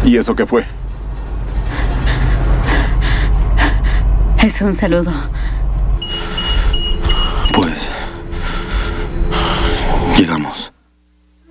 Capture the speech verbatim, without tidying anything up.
¿Y eso qué fue? Es un saludo. Pues...